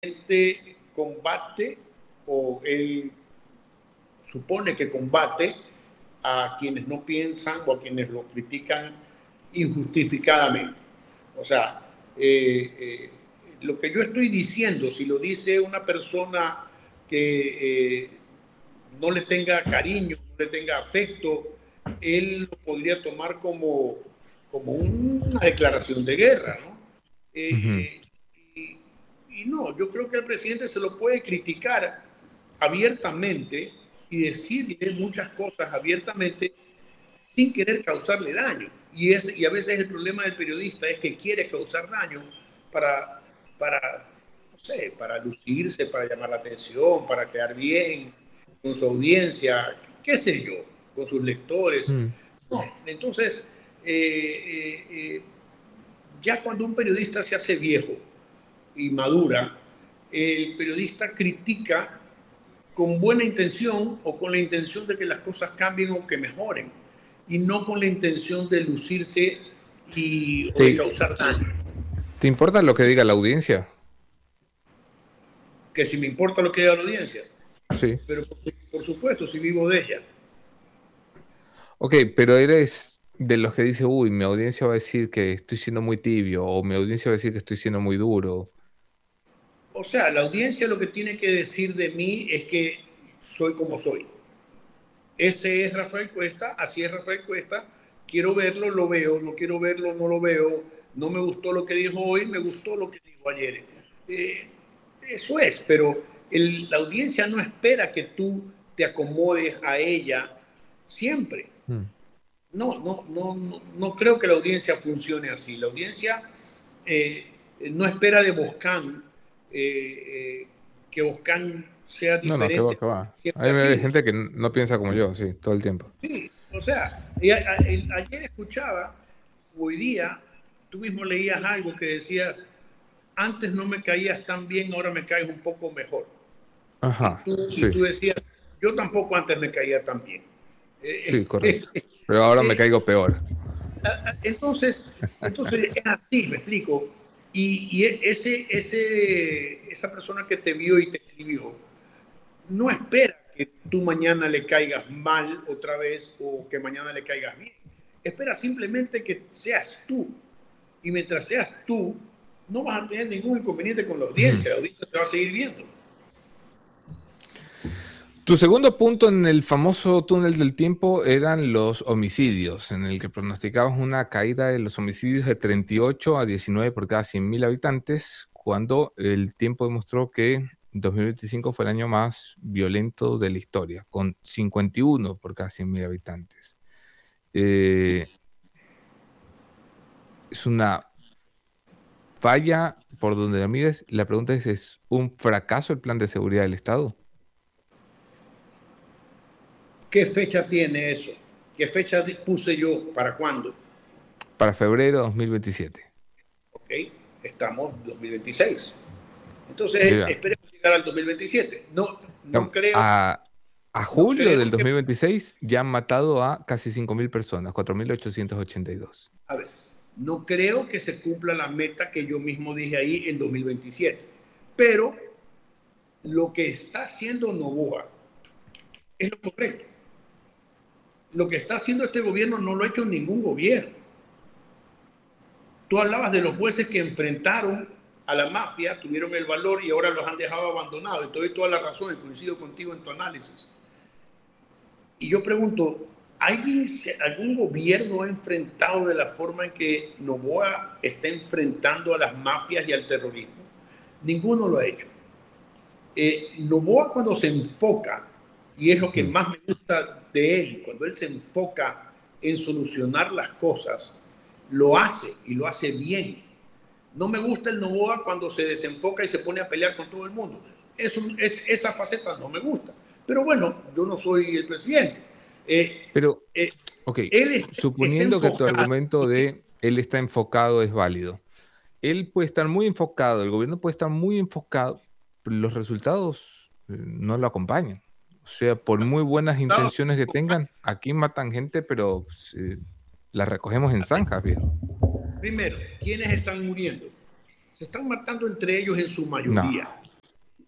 presidente combate o él supone que combate a quienes no piensan o a quienes lo critican injustificadamente. O sea, lo que yo estoy diciendo, si lo dice una persona que no le tenga cariño, no le tenga afecto, él lo podría tomar como una declaración de guerra, ¿no? Ujú. Y, y no, yo creo que el presidente se lo puede criticar abiertamente y decirle muchas cosas abiertamente sin querer causarle daño. Y a veces el problema del periodista es que quiere causar daño para, no sé, para lucirse, para llamar la atención, para quedar bien con su audiencia, qué sé yo, con sus lectores. Mm. No, entonces, ya cuando un periodista se hace viejo y madura, el periodista critica con buena intención o con la intención de que las cosas cambien o que mejoren, y no con la intención de lucirse o de ¿Te, causar daño. te importa lo que diga la audiencia? Que si me importa lo que diga la audiencia, Sí. pero por supuesto, si vivo de ella. Ok, pero eres de los que dice, uy, mi audiencia va a decir que estoy siendo muy tibio, o mi audiencia va a decir que estoy siendo muy duro. O sea, la audiencia lo que tiene que decir de mí es que soy como soy. Ese es Rafael Cuesta, así es Rafael Cuesta. Quiero verlo, lo veo, no quiero verlo, no lo veo. No me gustó lo que dijo hoy, me gustó lo que dijo ayer. Eh, Eso es, pero la audiencia no espera que tú te acomodes a ella siempre. Mm. No creo que la audiencia funcione así. La audiencia eh, no espera de Boscan eh, que Boscan sea No, no, qué va, diferente, qué va. siempre ha Hay sido. gente que no piensa como yo, sí, todo el tiempo. Sí, o sea, ayer escuchaba, hoy día, tú mismo leías algo que decía, antes no me caías tan bien, ahora me caes un poco mejor. Y Ajá, tú, y sí, tú decías, yo tampoco antes me caía tan bien. sí, Eh, correcto. Pero ahora me eh, caigo peor. entonces es así, me explico. Y esa persona que te vio y te escribió, no espera que tú mañana le caigas mal otra vez o que mañana le caigas bien. Espera simplemente que seas tú. Y mientras seas tú, no vas a tener ningún inconveniente con Ujú. la audiencia te va a seguir viendo. Tu segundo punto en el famoso túnel del tiempo eran los homicidios, en el que pronosticabas una caída de los homicidios de 38 a 19 por cada 100.000 habitantes, cuando el tiempo demostró que 2025 fue el año más violento de la historia, con 51 por cada 100.000 habitantes. Eh, es una falla por donde la mires. La pregunta ¿es un fracaso el plan de seguridad del Estado? ¿Qué fecha tiene eso? ¿Qué fecha puse yo? ¿Para cuándo? Para febrero de 2027. Ok, estamos en 2026. Entonces, Mira, esperemos llegar al 2027. A, a No julio creo del que, 2026 ya han matado a casi 5.000 personas, 4.882. a ver, no creo que se cumpla la meta que yo mismo dije ahí en 2027. Pero lo que está haciendo Novoa es lo correcto. Lo que está haciendo este gobierno no lo ha hecho ningún gobierno. Tú hablabas de los jueces que enfrentaron a la mafia, tuvieron el valor y ahora los han dejado abandonados. Y te doy toda la razón y coincido contigo en tu análisis. Y yo pregunto, ¿algún gobierno ha enfrentado de la forma en que Novoa está enfrentando a las mafias y al terrorismo? Ninguno lo ha hecho. Novoa cuando se enfoca, y es lo que Ujú. más me gusta de él, cuando él se enfoca en solucionar las cosas, lo hace y lo hace bien. No me gusta el Novoa cuando se desenfoca y se pone a pelear con todo el mundo. Esa faceta no me gusta. Pero bueno, yo no soy el presidente. Eh, Pero, eh, ok, Él está suponiendo que tu enfocado. argumento de él está enfocado es válido, él puede estar muy enfocado, el gobierno puede estar muy enfocado, pero los resultados no lo acompañan. O sea, por muy buenas intenciones que tengan, aquí matan gente, pero pues, la recogemos en zanjas, viejo. Primero, ¿quiénes están muriendo? Se están matando entre ellos en su No, mayoría.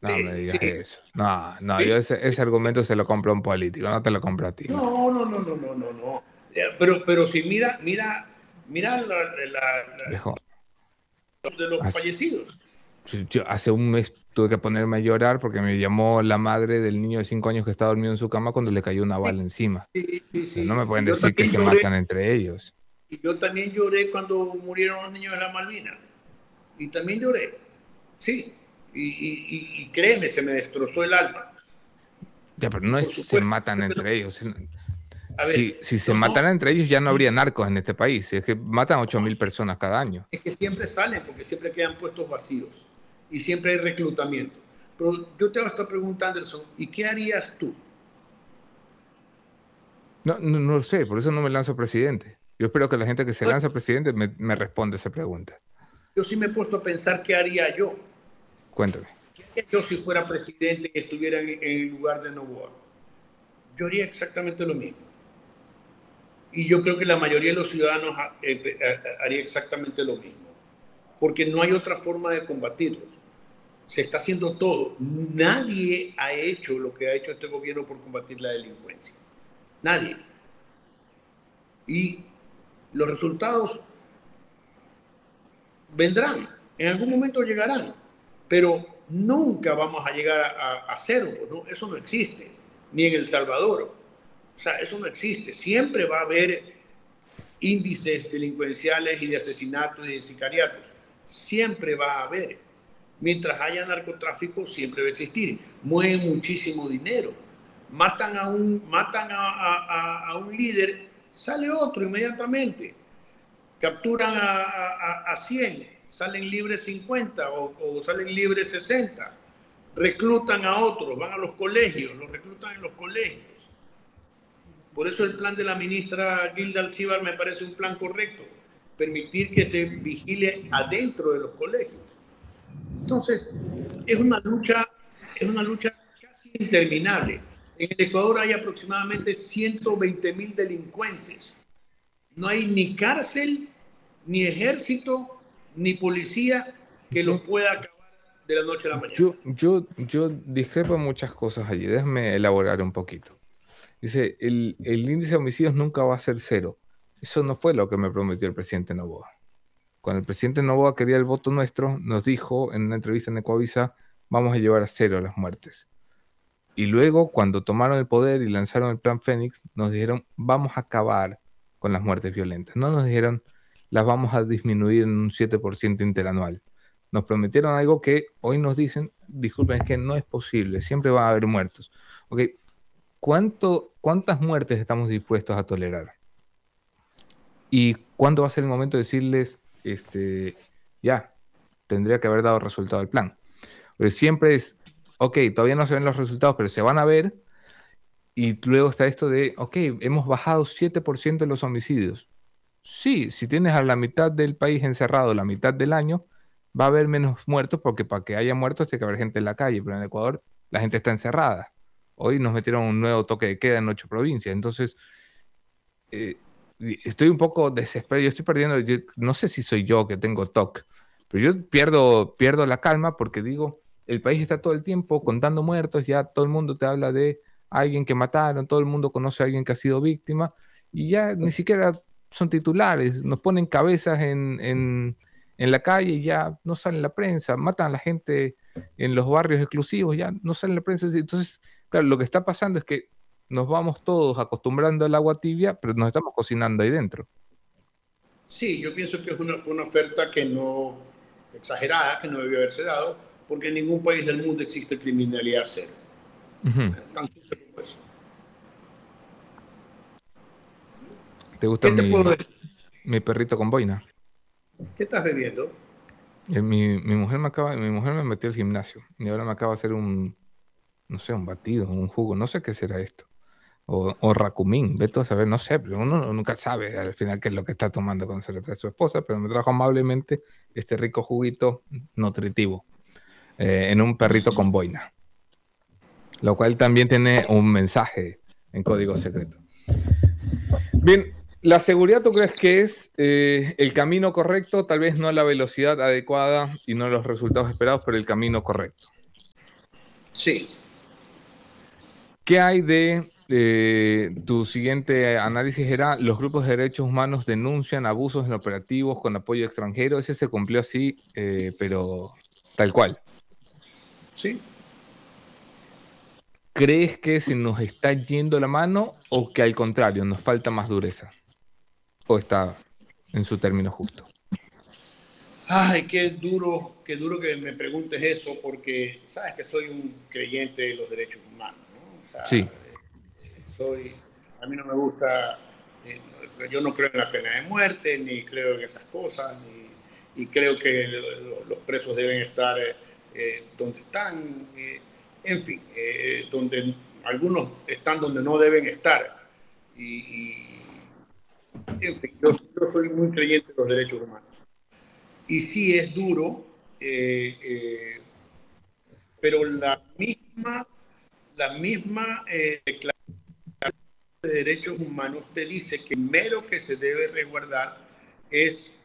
No me digas Sí, eso. No, no, yo sí. ese argumento se lo compro a un político, no te lo compro a ti, no. No. Pero si mira Viejo, de los hace, fallecidos. yo hace un mes tuve que ponerme a llorar porque me llamó la madre del niño de 5 años que estaba dormido en su cama cuando le cayó una bala encima. Pero no Sí. me pueden decir que se matan entre ellos. Y yo también lloré cuando murieron los niños de la Malvinas. Y también lloré. Sí. Y créeme, se me destrozó el alma. Ya, pero Y no es por se supuesto, matan entre ellos. a ver, Si se no, mataran entre ellos ya no habría narcos en este país. Es que matan 8.000 personas cada año. es que siempre salen porque siempre quedan puestos vacíos y siempre hay reclutamiento. Pero yo te hago esta pregunta, Anderson, ¿y qué harías tú? No lo sé, por eso no me lanzo presidente. Yo espero que la gente que se lanza presidente me responda esa pregunta. Yo sí me he puesto a pensar qué haría yo. Cuéntame. ¿Qué haría yo si fuera presidente y estuviera en el lugar de Novoa? Yo haría exactamente lo mismo. Y yo creo que la mayoría de los ciudadanos haría exactamente lo mismo. Porque no hay otra forma de combatirlo. Se está haciendo todo. Nadie ha hecho lo que ha hecho este gobierno por combatir la delincuencia. Nadie. Y los resultados vendrán, en algún momento llegarán, pero nunca vamos a llegar a cero, pues, ¿no? Eso no existe, ni en El Salvador. O sea, eso no existe. Siempre va a haber índices delincuenciales y de asesinatos y de sicariatos. Siempre va a haber. Mientras haya narcotráfico, siempre va a existir. Mueven muchísimo dinero. Matan a un líder, sale otro inmediatamente. Capturan a 100, salen libres 50 o salen libres 60. Reclutan a otros, van a los colegios, los reclutan en los colegios. Por eso el plan de la ministra Gilda Alcíbar me parece un plan correcto, permitir que se vigile adentro de los colegios. Entonces, es una lucha casi interminable. En el Ecuador hay aproximadamente 120.000 delincuentes. No hay ni cárcel, ni ejército, ni policía que los Yo, pueda acabar de la noche a la mañana. yo discrepo en muchas cosas allí. Déjame elaborar un poquito. Dice, el índice de homicidios nunca va a ser cero. Eso no fue lo que me prometió el presidente Noboa. Cuando el presidente Noboa quería el voto nuestro, nos dijo en una entrevista en Ecuavisa, vamos a llevar a cero las muertes. Y luego, cuando tomaron el poder y lanzaron el Plan Fénix, nos dijeron, vamos a acabar con las muertes violentas. No nos dijeron, las vamos a disminuir en un 7% interanual. Nos prometieron algo que hoy nos dicen, disculpen, es que no es posible, siempre va a haber muertos. Ok, ¿cuántas muertes estamos dispuestos a tolerar? ¿Y cuándo va a ser el momento de decirles, ya, tendría que haber dado resultado el plan? Porque siempre es, ok, todavía no se ven los resultados, pero se van a ver. Y luego está esto de, ok, hemos bajado 7% de los homicidios. Sí, si tienes a la mitad del país encerrado la mitad del año, va a haber menos muertos porque para que haya muertos tiene que haber gente en la calle, pero en Ecuador la gente está encerrada. Hoy nos metieron un nuevo toque de queda en 8 provincias. Entonces, eh, estoy un poco desesperado. Yo estoy perdiendo, no sé si soy yo que tengo TOC, pero yo pierdo la calma porque digo, el país está todo el tiempo contando muertos, ya todo el mundo te habla de alguien que mataron, todo el mundo conoce a alguien que ha sido víctima y ya ni siquiera son titulares, nos ponen cabezas en la calle y ya no sale en la prensa, matan a la gente en los barrios exclusivos, ya no sale en la prensa. Entonces, claro, lo que está pasando es que nos vamos todos acostumbrando al agua tibia, pero nos estamos cocinando ahí dentro. Sí, yo pienso que fue una oferta que no, exagerada, que no debió haberse dado, porque en ningún país del mundo existe criminalidad cero. Ujú. Tan simple como eso. ¿Te gusta ¿Qué te puedo decir? mi perrito con boina? ¿Qué estás bebiendo? Mi mujer me metió al gimnasio y ahora me acaba de hacer no sé, un batido, un jugo, no sé qué será esto. O racumín, ve tú a saber, no sé, pero uno nunca sabe al final qué es lo que está tomando cuando se le trae a su esposa, pero me trajo amablemente este rico juguito nutritivo en un perrito con boina, lo cual también tiene un mensaje en código secreto. Bien, ¿la seguridad tú crees que es el camino correcto? Tal vez no la velocidad adecuada y no los resultados esperados, pero el camino correcto. Sí. ¿Qué hay de tu siguiente análisis? Era, los grupos de derechos humanos denuncian abusos en operativos con apoyo extranjero. Ese se cumplió así, pero tal cual. Sí. ¿Crees que se nos está yendo la mano o que al contrario nos falta más dureza? ¿O está en su término justo? Ay, qué duro que me preguntes eso, porque sabes que soy un creyente de los derechos humanos, ¿no? O sea, Sí. soy, a mí no me gusta, eh, yo no creo en la pena de muerte, ni creo en esas cosas, y creo que los presos deben estar donde están, en fin, donde algunos están donde no deben estar. En fin, yo soy muy creyente de los derechos humanos. Y sí es duro, eh, eh, pero la misma Declaración de Derechos Humanos te dice que lo primero que se debe resguardar es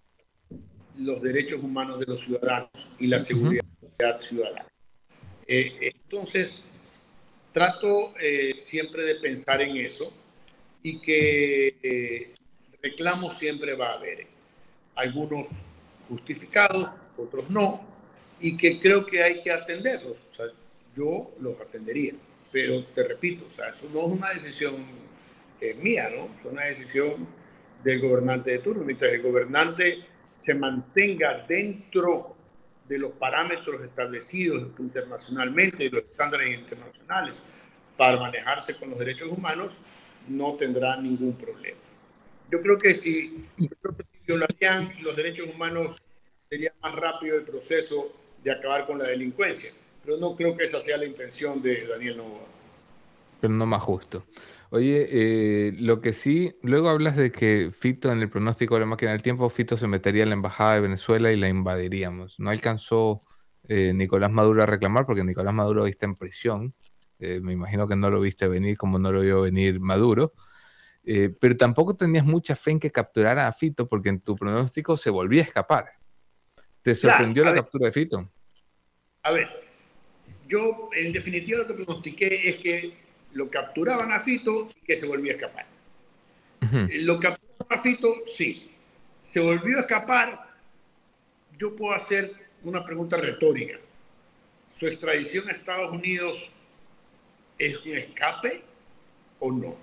los derechos humanos de los ciudadanos y la Ujú. seguridad ciudadana. Entonces, trato siempre de pensar en eso y que reclamos siempre va a haber. Algunos justificados, otros no, y que creo que hay que atenderlos. O sea, yo los atendería, pero te repito, o sea, eso no es una decisión mía, ¿no? Es una decisión del gobernante de turno. Mientras el gobernante se mantenga dentro de los parámetros establecidos internacionalmente y los estándares internacionales para manejarse con los derechos humanos, no tendrá ningún problema. Yo creo que si violarían los derechos humanos, sería más rápido el proceso de acabar con la delincuencia. Pero no creo que esa sea la intención de Daniel Noboa. Pero no más justo. Oye, lo que sí, luego hablas de que Fito en el pronóstico de la máquina del tiempo, Fito se metería en la embajada de Venezuela y la invadiríamos. No alcanzó Nicolás Maduro a reclamar porque Nicolás Maduro hoy está en prisión. Me imagino que no lo viste venir como no lo vio venir Maduro. Pero tampoco tenías mucha fe en que capturara a Fito porque en tu pronóstico se volvía a escapar. ¿Te Claro, sorprendió la captura de Fito? a ver, yo en definitiva lo que pronostiqué es que lo capturaban a Fito y que se volvía a escapar. Ujú. Lo capturaban a Fito, sí. Se volvió a escapar, yo puedo hacer una pregunta retórica. ¿Su extradición a Estados Unidos es un escape o no?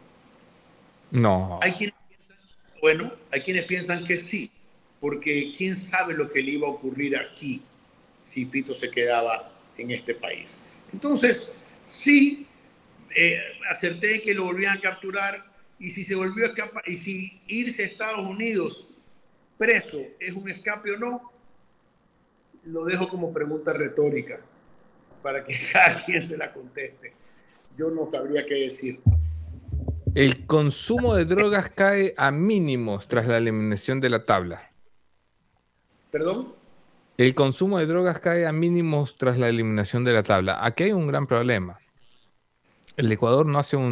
No, Hay quienes piensan, bueno, hay quienes piensan que sí, porque quién sabe lo que le iba a ocurrir aquí si Fito se quedaba en este país. Entonces, sí, acerté que lo volvían a capturar y si se volvió a escapar, y si irse a Estados Unidos preso es un escape o no, lo dejo como pregunta retórica para que cada quien se la conteste. Yo no sabría qué decir. el consumo de drogas cae a mínimos tras la eliminación de la tabla. ¿Perdón? El consumo de drogas cae a mínimos tras la eliminación de la tabla. Aquí hay un gran problema. El Ecuador no hace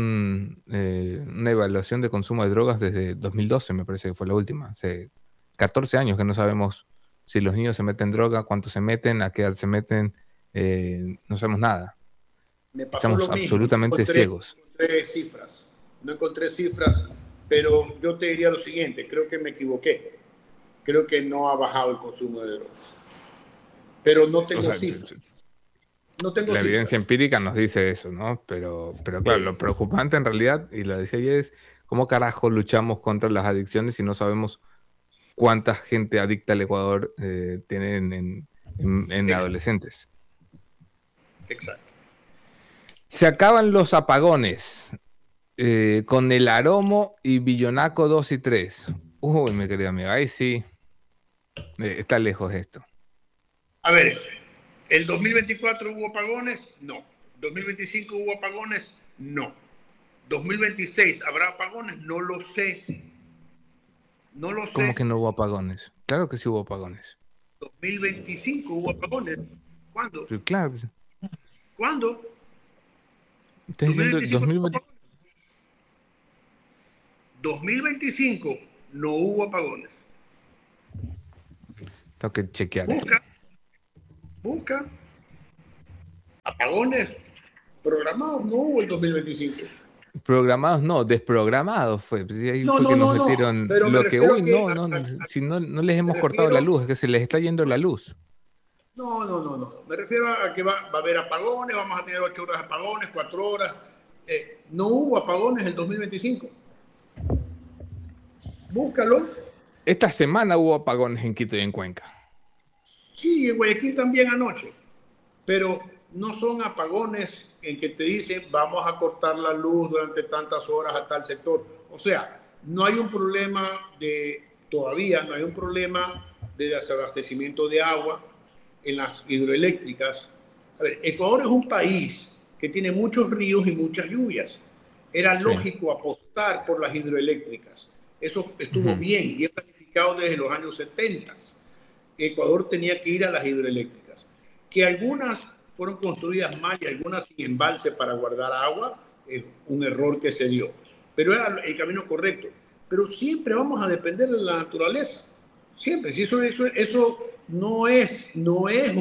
una evaluación de consumo de drogas desde 2012, me parece que fue la última. Hace 14 años que no sabemos si los niños se meten droga, cuánto se meten, a qué edad se meten, no sabemos nada. Me pasó lo Estamos mismo, absolutamente ciegos. no encontré cifras, no encontré cifras, pero yo te diría lo siguiente, creo que me equivoqué, creo que no ha bajado el consumo de drogas, pero no O tengo sea, cifras, no tengo la evidencia cifras. empírica nos dice eso, ¿no? Pero claro, lo Eh, preocupante en realidad, y lo decía ayer, es cómo carajo luchamos contra las adicciones si no sabemos cuánta gente adicta al Ecuador tienen en ex- adolescentes. exacto. Se acaban los apagones con el Aromo y Billonaco 2 y 3. Uy, mi querida amiga, ahí sí está lejos esto. A ver, ¿el 2024 hubo apagones? No. ¿2025 hubo apagones? No. ¿2026 habrá apagones? No lo sé, no lo ¿Cómo sé. que no hubo apagones? Claro que sí hubo apagones. 2025 hubo apagones. ¿Cuándo? Pero claro, ¿Cuándo? estás diciendo 2025 no hubo 2020. apagones. 2025 no hubo apagones. Tengo que chequear esto. Busca, busca. apagones programados no hubo el 2025. Programados no, desprogramados fue. Pues, y ahí No, fue no, que nos no, no, metieron pero me lo que, refiero uy, que, no, no, si no, no les me hemos cortado la refiero, luz, es que se les está yendo la luz. no, no, no, no, me refiero a que va a haber apagones, vamos a tener 8 horas de apagones, 4 horas. No hubo apagones el 2025. Búscalo. Esta semana hubo apagones en Quito y en Cuenca. Sí, en Guayaquil también anoche, pero no son apagones en que te dicen vamos a cortar la luz durante tantas horas a tal sector. O sea, no hay un problema todavía no hay un problema de desabastecimiento de agua en las hidroeléctricas. A ver, Ecuador es un país que tiene muchos ríos y muchas lluvias. Era Sí. lógico apostar por las hidroeléctricas. Eso estuvo Ujú. bien y es planificado desde los años 70. Ecuador tenía que ir a las hidroeléctricas, que algunas fueron construidas mal y algunas sin embalse para guardar agua, es un error que se dio, pero era el camino correcto. Pero siempre vamos a depender de la naturaleza, siempre. Si eso no es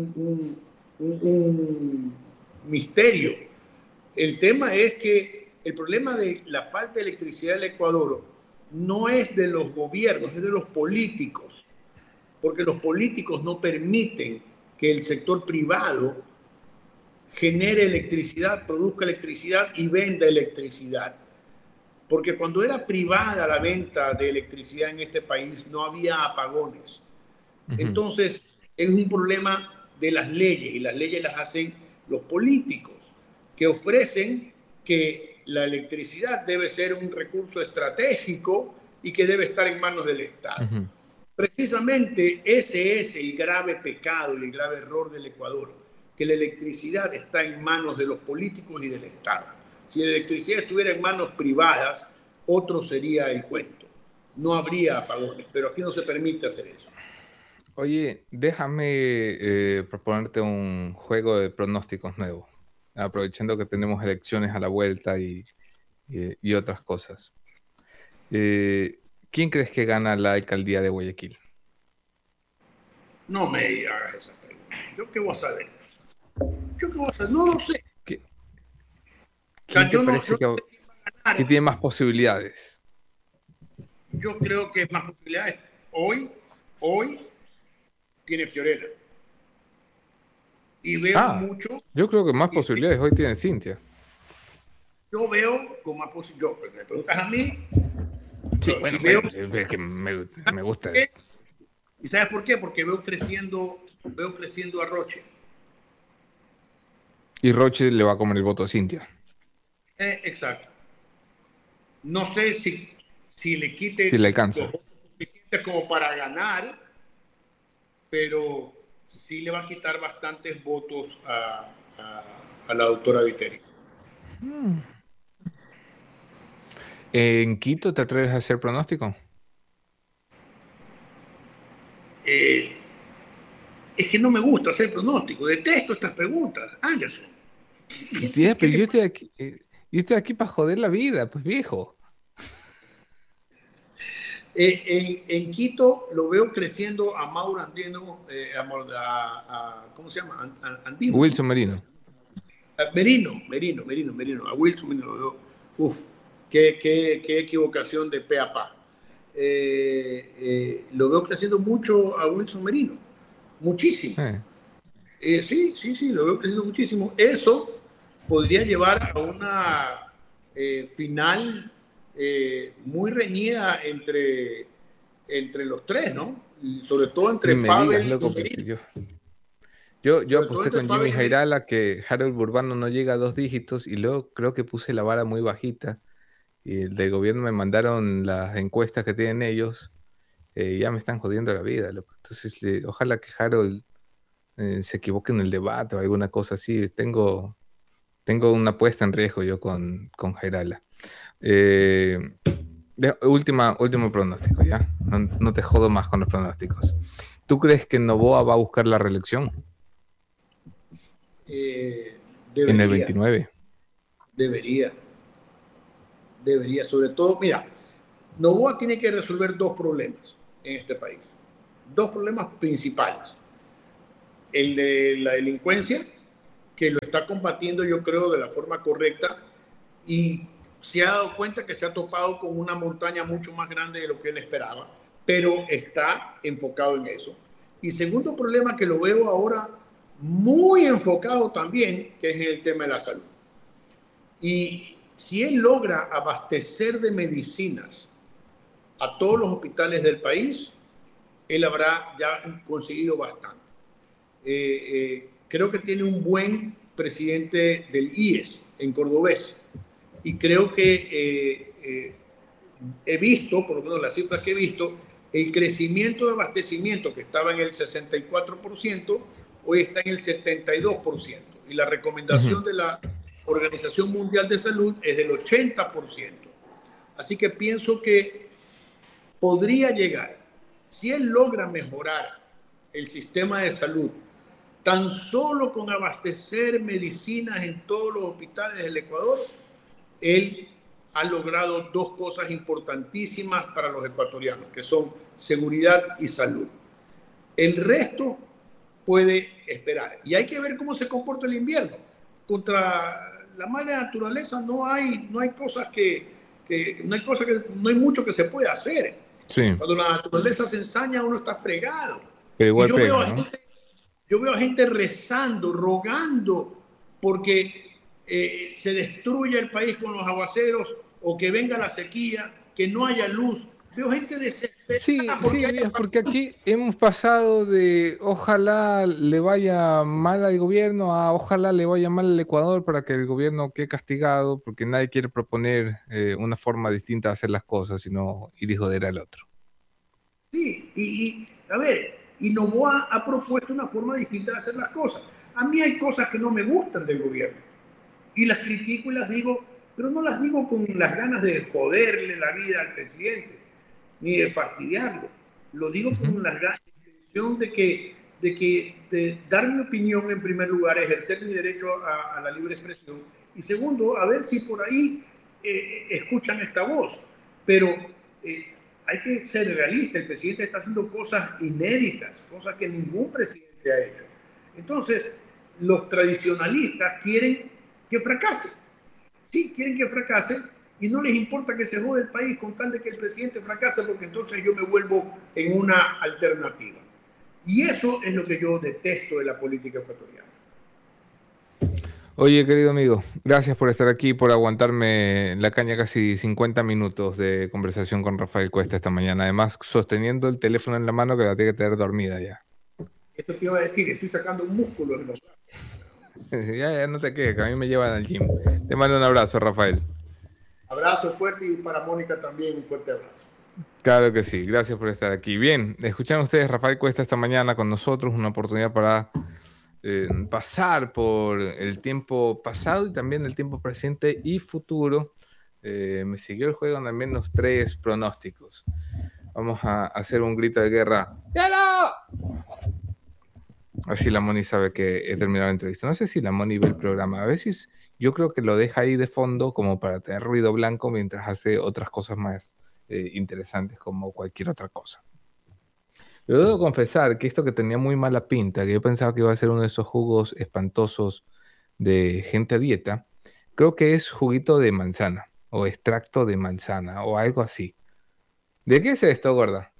un misterio. El tema es que el problema de la falta de electricidad del Ecuador no es de los gobiernos, es de los políticos, porque los políticos no permiten que el sector privado genere electricidad, produzca electricidad y venda electricidad. Porque cuando era privada la venta de electricidad en este país, no había apagones. Ujú. Entonces, es un problema de las leyes, y las leyes las hacen los políticos, que ofrecen que la electricidad debe ser un recurso estratégico y que debe estar en manos del Estado. Ujú. Precisamente ese es el grave pecado y el grave error del Ecuador, que la electricidad está en manos de los políticos y del Estado. Si la electricidad estuviera en manos privadas, otro sería el cuento. No habría apagones, pero aquí no se permite hacer eso. Oye, déjame proponerte un juego de pronósticos nuevo, aprovechando que tenemos elecciones a la vuelta y otras cosas. Eh, ¿Quién crees que gana la alcaldía de Guayaquil? No me hagas esa pregunta. ¿Yo qué voy a saber? ¿Yo qué voy a saber? No lo sé. ¿Qui- O ¿Quién sea, te yo parece no sé quién va a que ganar. tiene más posibilidades? Yo creo que es más posibilidades. Hoy tiene Fiorella. Y veo Ah, mucho, yo creo que más y posibilidades hoy tiene Cintia. yo veo con más posibilidades. Me preguntas a mí, Sí, y bueno, veo. es que me gusta. ¿Qué? ¿Y sabes por qué? Porque veo creciendo a Roche. Y Roche le va a comer el voto a Cintia. Exacto. No sé si le Si le quite los alcanza. votos suficientes como para ganar, pero sí le va a quitar bastantes votos a la doctora Viteri. ¿En Quito te atreves a hacer pronóstico? Eh, es que no me gusta hacer pronóstico, detesto estas preguntas. Anderson, ¿qué, Sí, qué- qué pero te pasa? yo estoy aquí para joder la vida, pues viejo. En Quito lo veo creciendo a Mauro Andino, ¿cómo se llama? Andino, ¿no? Wilson Merino. Merino, a Wilson Merino lo veo. Uf, qué equivocación de pe a pa. Lo veo creciendo mucho a Wilson Merino, muchísimo. Eh. Sí, sí, sí, lo veo creciendo muchísimo. Eso podría llevar a una final muy reñida entre los tres, ¿no? Y sobre todo entre Ni me digas, Pavel y loco, porque Merino. yo Sobre todo aposté entre con Pavel Jimmy y Merino. Jairala que Harold Burbano no llega a 2 dígitos y luego creo que puse la vara muy bajita. Y el del gobierno me mandaron las encuestas que tienen ellos. Ya me están jodiendo la vida, loco. Entonces, ojalá que Harold se equivoque en el debate o alguna cosa así. Tengo una apuesta en riesgo yo con Jairala. Eh, último pronóstico, ¿ya? No, no te jodo más con los pronósticos. ¿Tú crees que Noboa va a buscar la reelección Eh, en el debería, 29? debería, debería. Sobre todo, mira, Novoa tiene que resolver dos problemas en este país. Dos problemas principales. El de la delincuencia, que lo está combatiendo, yo creo, de la forma correcta, y se ha dado cuenta que se ha topado con una montaña mucho más grande de lo que él esperaba, pero está enfocado en eso. Y segundo problema que lo veo ahora muy enfocado también, que es en el tema de la salud. Y si él logra abastecer de medicinas a todos los hospitales del país, él habrá ya conseguido bastante. Creo que tiene un buen presidente del IES en Cordobés, y creo que he visto, por lo menos las cifras que he visto, el crecimiento de abastecimiento que estaba en el 64%, hoy está en el 72%, y la recomendación de la Organización Mundial de Salud es del 80%. Así que pienso que podría llegar, si él logra mejorar el sistema de salud, tan solo con abastecer medicinas en todos los hospitales del Ecuador, él ha logrado dos cosas importantísimas para los ecuatorianos, que son seguridad y salud. El resto puede esperar. Y hay que ver cómo se comporta el invierno. Contra la madre naturaleza no hay cosas no hay mucho que se pueda hacer. Sí. Cuando la naturaleza se ensaña, uno está fregado. Pero igual Y pega, ¿no? yo veo a gente rezando, rogando, porque se destruya el país con los aguaceros, o que venga la sequía, que no haya luz. Veo gente desesperada. Sí, porque aquí hemos pasado de ojalá le vaya mal al gobierno a ojalá le vaya mal al Ecuador para que el gobierno quede castigado, porque nadie quiere proponer una forma distinta de hacer las cosas, sino ir y joder al otro. Sí, a ver, y Novoa ha propuesto una forma distinta de hacer las cosas. A mí hay cosas que no me gustan del gobierno, y las critico y las digo, pero no las digo con las ganas de joderle la vida al presidente, ni de fastidiarlo. Lo digo con la intención de dar mi opinión en primer lugar, ejercer mi derecho a la libre expresión, y segundo, a ver si por ahí escuchan esta voz. Pero hay que ser realista, el presidente está haciendo cosas inéditas, cosas que ningún presidente ha hecho. Entonces, los tradicionalistas quieren que fracase. Sí, quieren que fracase, y no les importa que se jode el país con tal de que el presidente fracase, porque entonces yo me vuelvo en una alternativa. Y eso es lo que yo detesto de la política ecuatoriana. Oye, querido amigo, gracias por estar aquí, por aguantarme la caña, casi 50 minutos de conversación con Rafael Cuesta esta mañana. Además, sosteniendo el teléfono en la mano, que la tiene que tener dormida ya. Esto te iba a decir, estoy sacando un músculo en los brazos. Ya, no te quejes, que a mí me llevan al gym. Te mando un abrazo, Rafael. Abrazo fuerte, y para Mónica también un fuerte abrazo. Claro que sí, gracias por estar aquí. Bien, escucharon ustedes Rafael Cuesta esta mañana con nosotros, una oportunidad para pasar por el tiempo pasado y también el tiempo presente y futuro. Me siguió el juego en al menos 3 pronósticos. Vamos a hacer un grito de guerra. ¡Cielo! Así la Moni sabe que he terminado la entrevista. No sé si la Moni ve el programa. A veces yo creo que lo deja ahí de fondo como para tener ruido blanco mientras hace otras cosas más interesantes, como cualquier otra cosa. Pero debo confesar que esto que tenía muy mala pinta, que yo pensaba que iba a ser uno de esos jugos espantosos de gente a dieta, creo que es juguito de manzana o extracto de manzana o algo así. ¿De qué es esto, gorda?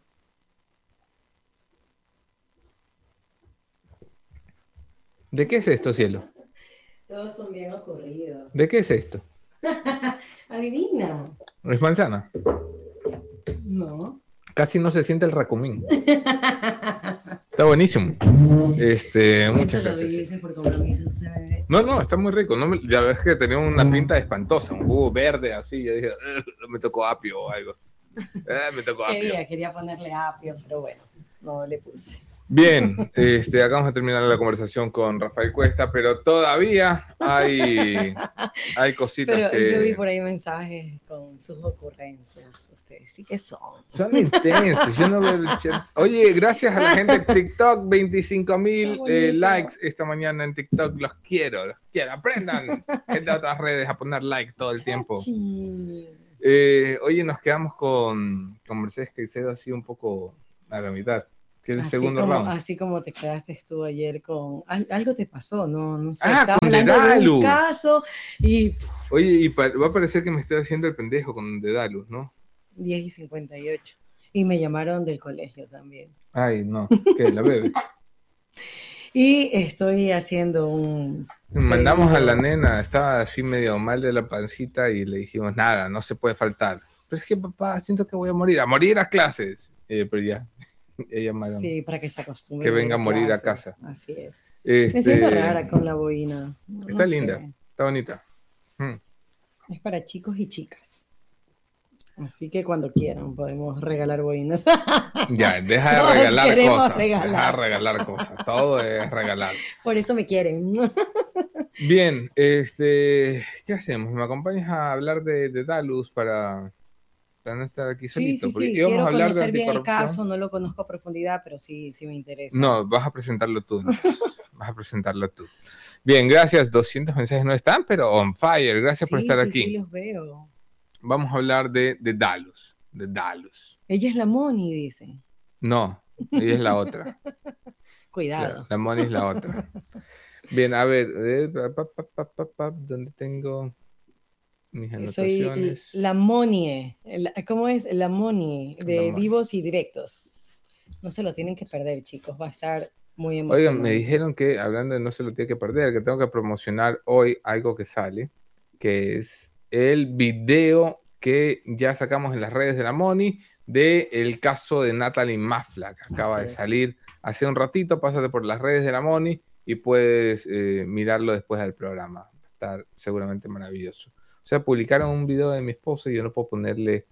¿De qué es esto, cielo? Todos son bien ocurridos. ¿De qué es esto? Adivina. ¿Es manzana? No. Casi no se siente el racumín. Está buenísimo. Muchas Eso lo gracias. dices por compromiso. No, está muy rico. No la verdad es que tenía una pinta espantosa, un jugo verde así. Yo dije, me tocó apio o algo. Me tocó apio. Quería ponerle apio, pero bueno, no le puse. Bien, acabamos de terminar la conversación con Rafael Cuesta, pero todavía hay cositas pero que... yo vi por ahí mensajes con sus ocurrencias. Ustedes sí que son. Son intensos. Yo no veo el chat. Oye, gracias a la gente de TikTok, 25,000 likes esta mañana en TikTok. Los quiero. Aprendan en las otras redes a poner like todo el tiempo. Oye, nos quedamos con Mercedes Caicedo así un poco a la mitad. ¿Quieres segundo round? Así como te quedaste tú ayer con... Algo te pasó, no sé. Ah, Estabas con hablando de un Dedalus. caso y... Oye, y va a parecer que me estoy haciendo el pendejo con Dedalus, ¿no? 10:58. Y me llamaron del colegio también. Ay, no. ¿Qué? ¿La bebe? Y estoy haciendo un... Mandamos a la nena, estaba así medio mal de la pancita y le dijimos, nada, no se puede faltar. Pero es que papá, siento que voy a morir a clases. Pero ya, ella Sí, para que se acostumbre. que venga a morir clases. a casa. Así es. Me siento rara con la boina. Está linda, está bonita. Es para chicos y chicas. Así que cuando quieran podemos regalar boinas. Ya, deja de regalar cosas. Deja de regalar cosas. Todo es regalar. Por eso me quieren. Bien, ¿qué hacemos? ¿Me acompañas a hablar de Dedalus para no estar aquí solito? Sí. Quiero conocer bien el caso, no lo conozco a profundidad, pero sí me interesa. No, vas a presentarlo tú. Vas a presentarlo tú. Bien, gracias. 200 mensajes no están, pero on fire. Gracias por estar aquí. Sí, los veo. Vamos a hablar de Dedalus. Ella es la Moni, dice. No, ella es la otra. Cuidado. La Moni es la otra. Bien, a ver, ¿dónde tengo mis anotaciones? Soy la Monie. ¿Cómo es? La Moni de Vivos y Directos. No se lo tienen que perder, chicos. Va a estar muy emocionante. Oigan, me dijeron que, hablando de no se lo tiene que perder, que tengo que promocionar hoy algo que sale, que es el video que ya sacamos en las redes de la Moni del caso de Natalie Mafla, que acaba de salir hace un ratito. Pásate por las redes de la Moni y puedes mirarlo después del programa. Va a estar seguramente maravilloso. O sea, publicaron un video de mi esposo y yo no puedo ponerle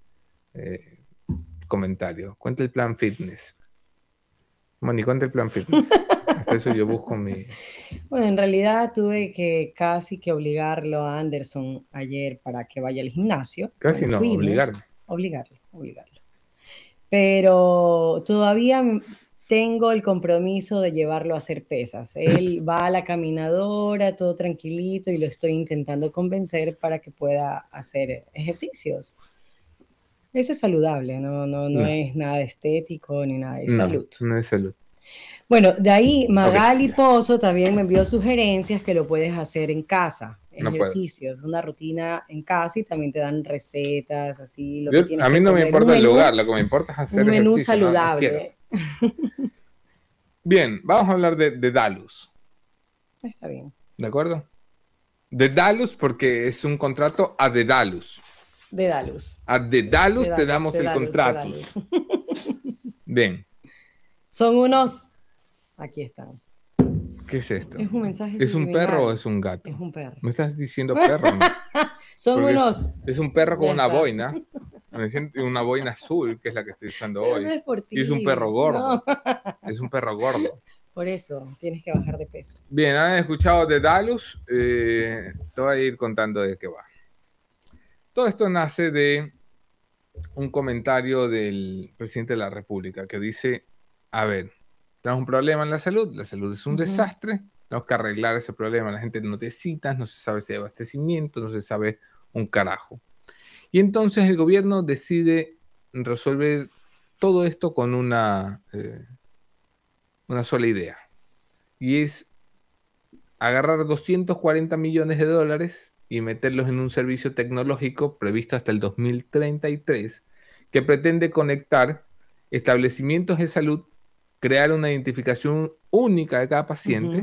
comentario. Cuenta el plan fitness. Moni, cuenta el plan fitness. Hasta eso yo busco mi... Bueno, en realidad tuve que casi que obligarlo a Anderson ayer para que vaya al gimnasio. Casi no, Obligarlo. Pero todavía tengo el compromiso de llevarlo a hacer pesas. Él va a la caminadora, todo tranquilito, y lo estoy intentando convencer para que pueda hacer ejercicios. Eso es saludable, no es nada estético ni nada, es salud. No es salud. Bueno, de ahí Magali Pozo también me envió sugerencias que lo puedes hacer en casa, ejercicios, una rutina en casa, y también te dan recetas, así. A mí no me importa el lugar, lo que me importa es hacer ejercicio. Un menú saludable. Bien, vamos a hablar de Dedalus. Está bien. ¿De acuerdo? Dedalus porque es un contrato a Dedalus. A Dedalus te damos el contrato. Bien. Son unos... Aquí están. ¿Qué es esto? Es un mensaje. ¿Es un perro o es un gato? Es un perro. ¿Me estás diciendo perro? ¿No? Son unos... Es un perro con una boina. Una boina azul, que es la que estoy usando hoy. No es por ti. Y es un perro gordo. No. Es un perro gordo. Por eso tienes que bajar de peso. Bien, ¿han escuchado de Dedalus? Te voy a ir contando de qué va. Todo esto nace de un comentario del presidente de la República que dice, a ver, tenemos un problema en la salud es un desastre, tenemos que arreglar ese problema, la gente no tiene citas, no se sabe si hay abastecimiento, no se sabe un carajo. Y entonces el gobierno decide resolver todo esto con una sola idea, y es agarrar 240 millones de dólares y meterlos en un servicio tecnológico previsto hasta el 2033 que pretende conectar establecimientos de salud, crear una identificación única de cada paciente.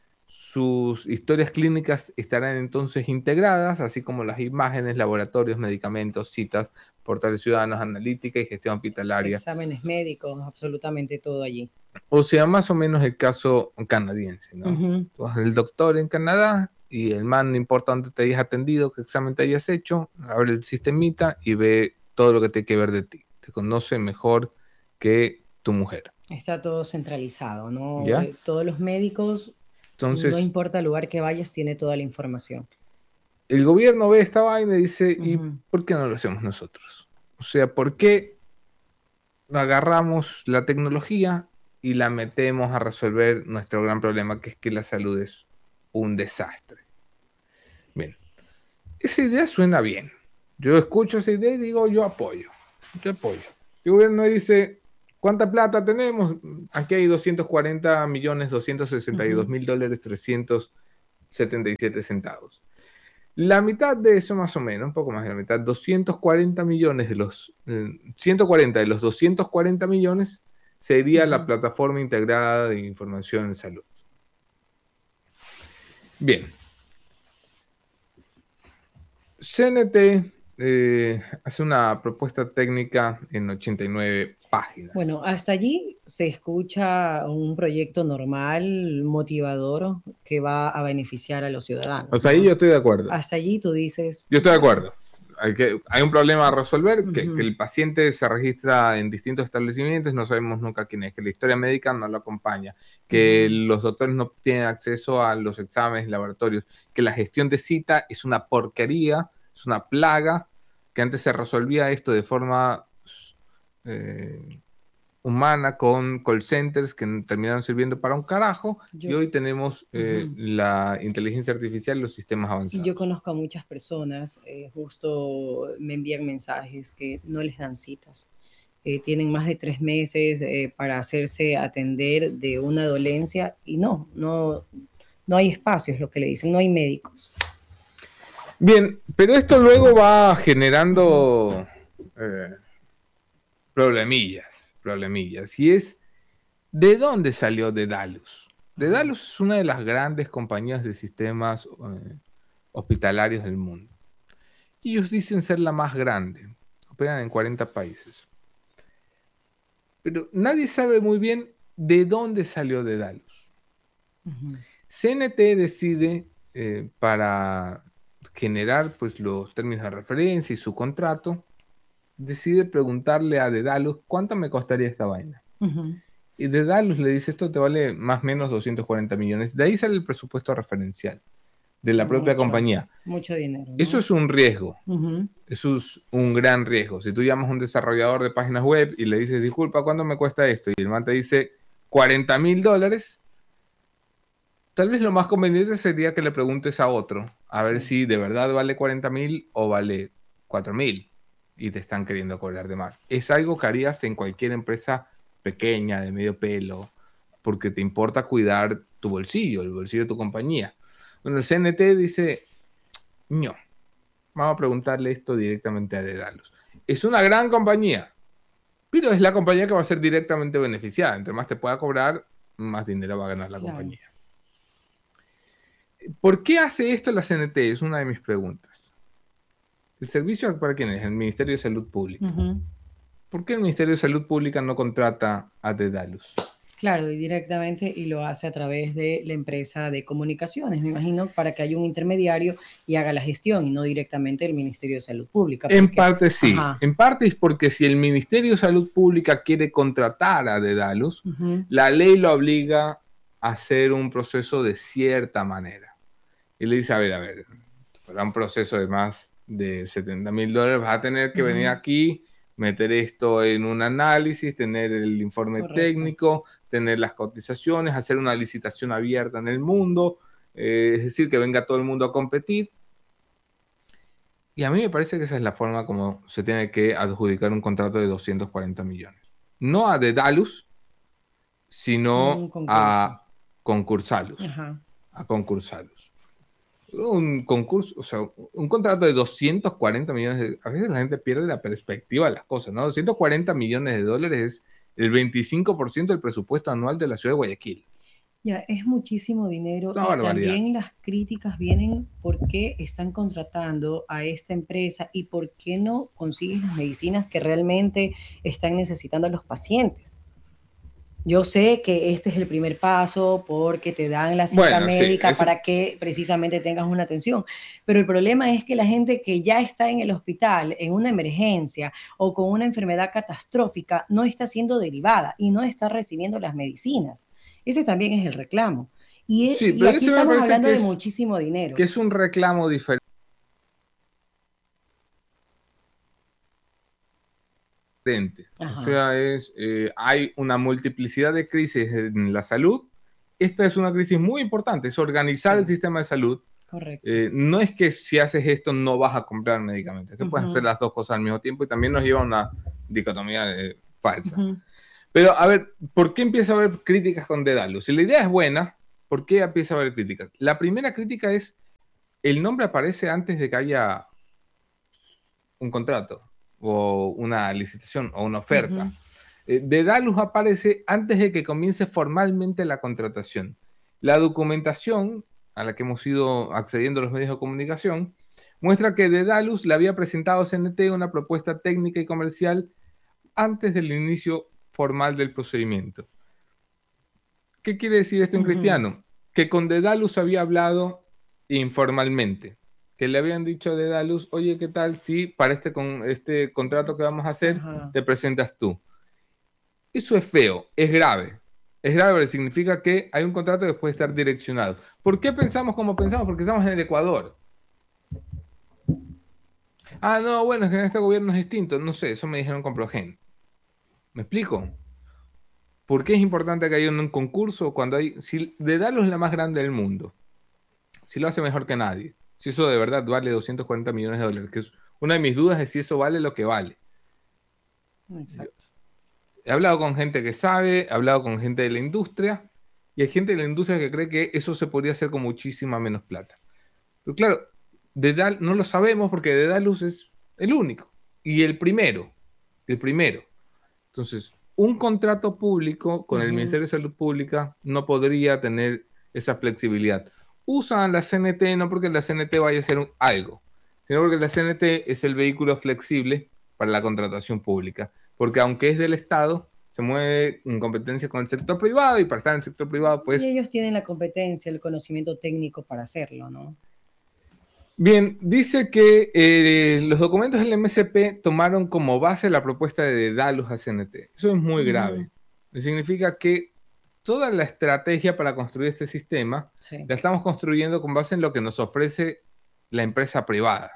Sus historias clínicas estarán entonces integradas, así como las imágenes, laboratorios, medicamentos, citas, portales ciudadanos, analítica y gestión hospitalaria. Exámenes médicos, absolutamente todo allí. O sea, más o menos el caso canadiense, ¿no? Tú vas al doctor en Canadá y el man, no importa dónde te hayas atendido, qué examen te hayas hecho, abre el sistemita y ve todo lo que tiene que ver de ti. Te conoce mejor que tu mujer. Está todo centralizado, ¿no? ¿Ya? Todos los médicos, entonces, no importa el lugar que vayas, tiene toda la información. El gobierno ve esta vaina y dice, ¿y por qué no lo hacemos nosotros? O sea, ¿por qué agarramos la tecnología y la metemos a resolver nuestro gran problema, que es que la salud es un desastre? Bien, esa idea suena bien. Yo escucho esa idea y digo, yo apoyo. El gobierno dice, ¿Cuánta plata tenemos? Aquí hay 240.262.000 dólares, 377 centavos. La mitad de eso más o menos, un poco más de la mitad, 240 millones de los 140 de los 240 millones sería la plataforma integrada de información en salud. Bien. CNT hace una propuesta técnica en 89 páginas. Bueno, hasta allí se escucha un proyecto normal, motivador, que va a beneficiar a los ciudadanos. Hasta ahí yo estoy de acuerdo. Hasta allí tú dices... Yo estoy de acuerdo. Hay un problema a resolver, que el paciente se registra en distintos establecimientos, no sabemos nunca quién es, que la historia médica no lo acompaña, que los doctores no tienen acceso a los exámenes laboratorios, que la gestión de cita es una porquería, es una plaga, que antes se resolvía esto de forma humana con call centers que terminaron sirviendo para un carajo, y hoy tenemos la inteligencia artificial y los sistemas avanzados. Y yo conozco a muchas personas, justo me envían mensajes que no les dan citas. Tienen más de 3 meses para hacerse atender de una dolencia y no hay espacio, es lo que le dicen, no hay médicos. Bien, pero esto luego va generando problemillas, y es, ¿de dónde salió Dedalus? Dedalus es una de las grandes compañías de sistemas hospitalarios del mundo. Ellos dicen ser la más grande, operan en 40 países. Pero nadie sabe muy bien de dónde salió Dedalus. CNT decide, para generar pues, los términos de referencia y su contrato, decide preguntarle a Dedalus cuánto me costaría esta vaina. Y Dedalus le dice, esto te vale más o menos 240 millones. De ahí sale el presupuesto referencial de la propia compañía. Mucho dinero, ¿no? Eso es un riesgo. Eso es un gran riesgo. Si tú llamas a un desarrollador de páginas web y le dices, disculpa, ¿cuánto me cuesta esto? Y el man te dice $40,000, tal vez lo más conveniente sería que le preguntes a otro, a ver si de verdad vale 40,000 o vale 4,000 y te están queriendo cobrar de más. Es algo que harías en cualquier empresa pequeña, de medio pelo, porque te importa cuidar tu bolsillo, el bolsillo de tu compañía. Bueno, el CNT dice, no, vamos a preguntarle esto directamente a Dedalus. Es una gran compañía, pero es la compañía que va a ser directamente beneficiada. Entre más te pueda cobrar, más dinero va a ganar la compañía. ¿Por qué hace esto la CNT? Es una de mis preguntas. ¿El servicio para quién es? El Ministerio de Salud Pública. ¿Por qué el Ministerio de Salud Pública no contrata a Dedalus? Claro, y directamente, y lo hace a través de la empresa de comunicaciones, me imagino, para que haya un intermediario y haga la gestión, y no directamente el Ministerio de Salud Pública. En parte sí. En parte es porque si el Ministerio de Salud Pública quiere contratar a Dedalus, la ley lo obliga a hacer un proceso de cierta manera. Y le dice, a ver, para un proceso de más de $70,000 vas a tener que venir aquí, meter esto en un análisis, tener el informe técnico, tener las cotizaciones, hacer una licitación abierta en el mundo, es decir, que venga todo el mundo a competir. Y a mí me parece que esa es la forma como se tiene que adjudicar un contrato de 240 millones. No a Dedalus, sino a concursalus. A concursalus. Un concurso, o sea, un contrato de 240 millones, a veces la gente pierde la perspectiva de las cosas, ¿no? 240 millones de dólares es el 25% del presupuesto anual de la ciudad de Guayaquil. Ya, es muchísimo dinero. Una barbaridad. También las críticas vienen por qué están contratando a esta empresa y por qué no consiguen las medicinas que realmente están necesitando los pacientes. Yo sé que este es el primer paso porque te dan la cita médica para que precisamente tengas una atención, pero el problema es que la gente que ya está en el hospital, en una emergencia o con una enfermedad catastrófica, no está siendo derivada y no está recibiendo las medicinas. Ese también es el reclamo. Y aquí estamos hablando de muchísimo dinero. Que es un reclamo diferente. O sea, hay una multiplicidad de crisis en la salud. Esta es una crisis muy importante, es organizar el sistema de salud. Correcto. No es que si haces esto no vas a comprar medicamentos, es que puedes hacer las dos cosas al mismo tiempo y también nos lleva a una dicotomía falsa. Pero, a ver, ¿por qué empieza a haber críticas con Dedalus? Si la idea es buena, ¿por qué empieza a haber críticas? La primera crítica es, el nombre aparece antes de que haya un contrato, o una licitación, o una oferta. Dedalus aparece antes de que comience formalmente la contratación. La documentación a la que hemos ido accediendo a los medios de comunicación muestra que Dedalus le había presentado a CNT una propuesta técnica y comercial antes del inicio formal del procedimiento. ¿Qué quiere decir esto en cristiano? Que con Dedalus había hablado informalmente, que le habían dicho a Dedalus, oye, ¿qué tal si para este contrato que vamos a hacer te presentas tú? Eso es feo, es grave. Es grave porque significa que hay un contrato que puede estar direccionado. ¿Por qué pensamos como pensamos? Porque estamos en el Ecuador. Ah, no, bueno, es que en este gobierno es distinto. No sé, eso me dijeron con Progen. ¿Me explico? ¿Por qué es importante que haya un concurso cuando hay... Si Dedalus es la más grande del mundo, si lo hace mejor que nadie, si eso de verdad vale 240 millones de dólares, que es una de mis dudas es si eso vale lo que vale. Exacto. He hablado con gente que sabe, he hablado con gente de la industria, y hay gente de la industria que cree que eso se podría hacer con muchísima menos plata. Pero claro, no lo sabemos porque Dedalus es el único y el primero. El primero. Entonces, un contrato público con el Ministerio de Salud Pública no podría tener esa flexibilidad. Usan la CNT no porque la CNT vaya a hacer algo, sino porque la CNT es el vehículo flexible para la contratación pública. Porque aunque es del Estado, se mueve en competencia con el sector privado y para estar en el sector privado, pues... Y ellos tienen la competencia, el conocimiento técnico para hacerlo, ¿no? Bien, dice que los documentos del MSP tomaron como base la propuesta de Dedalus a CNT. Eso es muy grave. Significa que toda la estrategia para construir este sistema la estamos construyendo con base en lo que nos ofrece la empresa privada.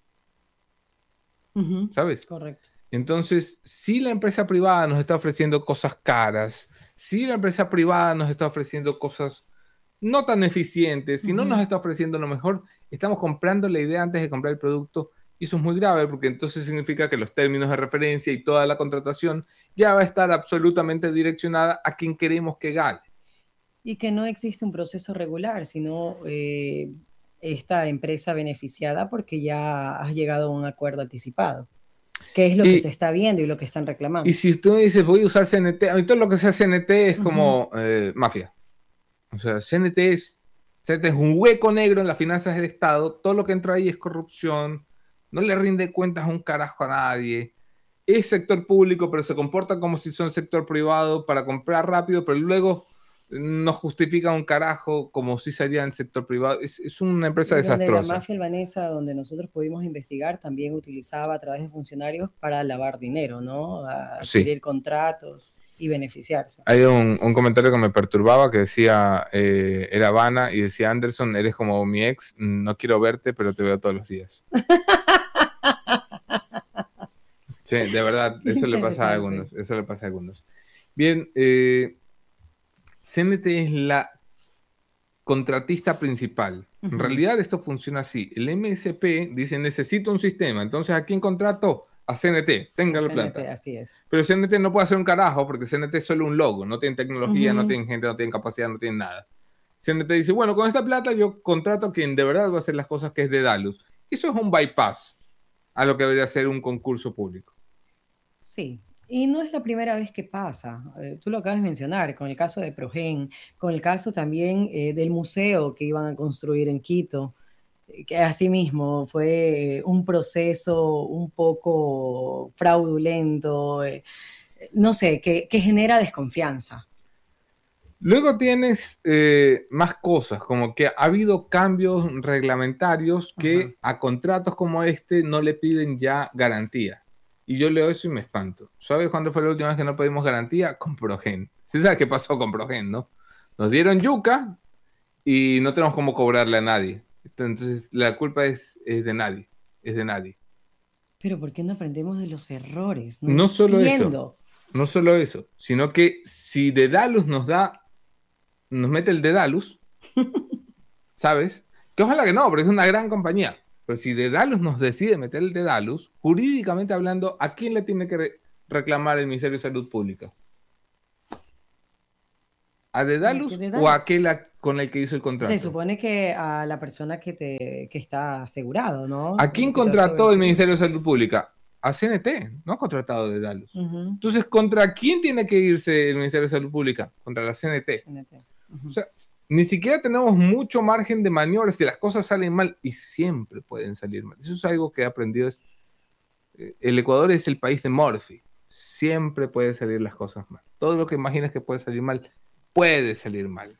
¿Sabes? Correcto. Entonces, si la empresa privada nos está ofreciendo cosas caras, si la empresa privada nos está ofreciendo cosas no tan eficientes, si no nos está ofreciendo lo mejor, estamos comprando la idea antes de comprar el producto, y eso es muy grave porque entonces significa que los términos de referencia y toda la contratación ya va a estar absolutamente direccionada a quien queremos que gane. Y que no existe un proceso regular, sino esta empresa beneficiada porque ya has llegado a un acuerdo anticipado, que es lo que se está viendo y lo que están reclamando. Y si tú dices, voy a usar CNT, a mí todo lo que sea CNT es como mafia. O sea, CNT es un hueco negro en las finanzas del Estado, todo lo que entra ahí es corrupción, no le rinde cuentas a un carajo a nadie, es sector público, pero se comporta como si son sector privado para comprar rápido, pero luego no justifica un carajo como si sería en el sector privado. Es una empresa desastrosa. La mafia albanesa, donde nosotros pudimos investigar, también utilizaba a través de funcionarios para lavar dinero, ¿no? Adquirir contratos y beneficiarse. Hay un comentario que me perturbaba que decía, era Habana y decía, Anderson, eres como mi ex, no quiero verte, pero te veo todos los días. Sí, de verdad, eso le pasa a algunos. Bien, CNT es la contratista principal. En realidad esto funciona así. El MSP dice, necesito un sistema, entonces ¿a quién contrato? A CNT, tenga la plata. Así es. Pero CNT no puede hacer un carajo porque CNT es solo un logo, no tiene tecnología, no tiene gente, no tiene capacidad, no tiene nada. CNT dice, bueno, con esta plata yo contrato a quien de verdad va a hacer las cosas que es Dedalus. Eso es un bypass a lo que debería ser un concurso público. Sí, y no es la primera vez que pasa. Tú lo acabas de mencionar, con el caso de Progen, con el caso también del museo que iban a construir en Quito, que asimismo fue un proceso un poco fraudulento, no sé, que genera desconfianza. Luego tienes más cosas, como que ha habido cambios reglamentarios que a contratos como este no le piden ya garantía. Y yo leo eso y me espanto. ¿Sabes cuándo fue la última vez que no pedimos garantía? Con Progen. ¿Sí sabes qué pasó con Progen, no? Nos dieron yuca y no tenemos cómo cobrarle a nadie. Entonces la culpa es de nadie. Es de nadie. Pero ¿por qué no aprendemos de los errores? No solo eso, sino que si Dedalus nos mete el Dedalus, ¿sabes? Que ojalá que no, porque es una gran compañía. Pero si Dedalus nos decide meter el Dedalus, jurídicamente hablando, ¿a quién le tiene que reclamar el Ministerio de Salud Pública? ¿A Dedalus o a aquel con el que hizo el contrato? Se supone que a la persona que está asegurado, ¿no? ¿A quién contrató el Ministerio de Salud Pública? A CNT, no ha contratado a Dedalus. Entonces, ¿contra quién tiene que irse el Ministerio de Salud Pública? Contra la CNT. O sea, ni siquiera tenemos mucho margen de maniobra si las cosas salen mal, y siempre pueden salir mal. Eso es algo que he aprendido. El Ecuador es el país de Murphy. Siempre pueden salir las cosas mal. Todo lo que imaginas que puede salir mal, puede salir mal.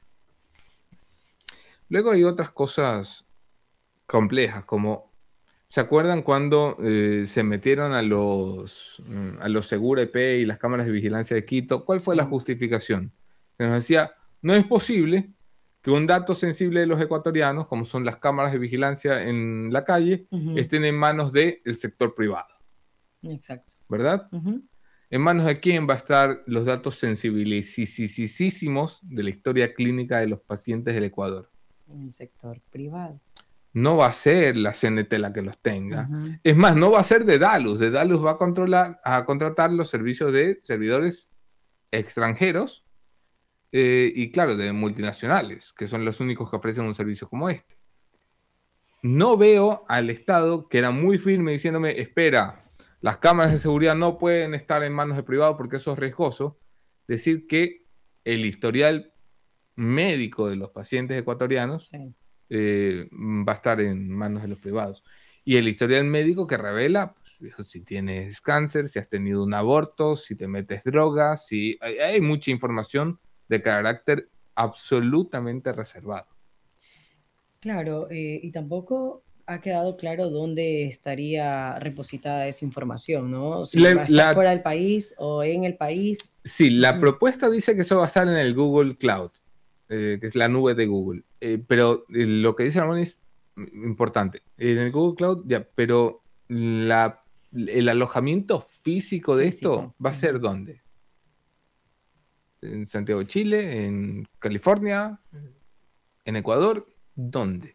Luego hay otras cosas complejas, como, ¿se acuerdan cuando se metieron a los Segura IP y las cámaras de vigilancia de Quito? ¿Cuál fue la justificación? Se nos decía, no es posible que un dato sensible de los ecuatorianos, como son las cámaras de vigilancia en la calle, estén en manos del sector privado. Exacto. ¿Verdad? ¿En manos de quién va a estar los datos sensibilísimos de la historia clínica de los pacientes del Ecuador? En el sector privado. No va a ser la CNT la que los tenga. Es más, no va a ser Dedalus. Dedalus va a contratar los servicios de servidores extranjeros y, claro, de multinacionales, que son los únicos que ofrecen un servicio como este. No veo al Estado, que era muy firme, diciéndome, espera, las cámaras de seguridad no pueden estar en manos de privado porque eso es riesgoso, decir que el historial médico de los pacientes ecuatorianos va a estar en manos de los privados. Y el historial médico que revela, pues, si tienes cáncer, si has tenido un aborto, si te metes drogas, si hay mucha información de carácter absolutamente reservado. Claro, y tampoco ha quedado claro dónde estaría repositada esa información, ¿no? Si va a estar fuera del país o en el país. Sí, la propuesta dice que eso va a estar en el Google Cloud, que es la nube de Google. Pero lo que dice Ramón es importante. En el Google Cloud, ya, pero el alojamiento físico de esto va a ser ¿dónde? ¿En Santiago de Chile? ¿En California? ¿En Ecuador? ¿Dónde?